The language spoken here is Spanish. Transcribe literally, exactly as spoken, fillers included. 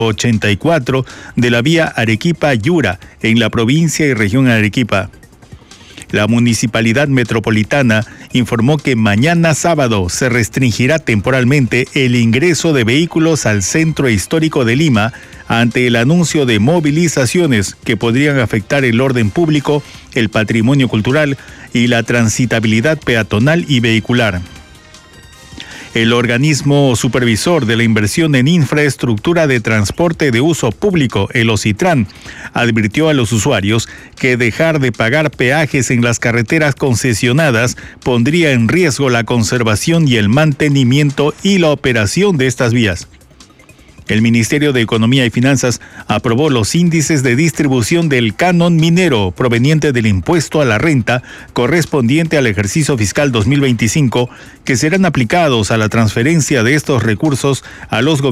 ochenta y cuatro de la vía Arequipa-Yura, en la provincia y región Arequipa. La Municipalidad Metropolitana informó que mañana sábado se restringirá temporalmente el ingreso de vehículos al centro histórico de Lima ante el anuncio de movilizaciones que podrían afectar el orden público, el patrimonio cultural y la transitabilidad peatonal y vehicular. El organismo supervisor de la inversión en infraestructura de transporte de uso público, el OCITRAN, advirtió a los usuarios que dejar de pagar peajes en las carreteras concesionadas pondría en riesgo la conservación y el mantenimiento y la operación de estas vías. El Ministerio de Economía y Finanzas aprobó los índices de distribución del canon minero proveniente del impuesto a la renta correspondiente al ejercicio fiscal dos mil veinticinco, que serán aplicados a la transferencia de estos recursos a los gobiernos